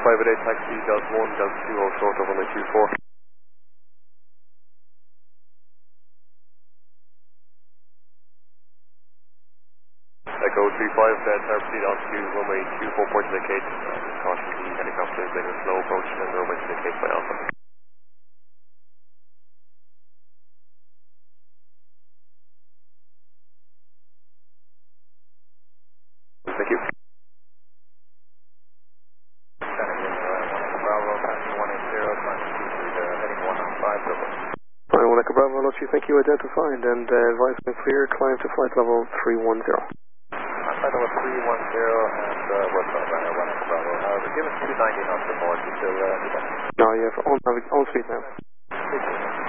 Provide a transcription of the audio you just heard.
588 taxi, Delta 1, Delta 2, all short of 1924. Echo 35, proceed on to runway 24, port to indicate. Caution the helicopter is making a slow approach and runway to indicate by Alpha. Thank you. Bravo, passing 180, climbing 23, heading 195, over. Flying 1 Echo Bravo, Lucy, thank you, identified, and advise me clear, climb to flight level 310. Flight level 310, and we're going to run 1 Echo Bravo. We're given 290 knots report, you still, No, you have on speed now.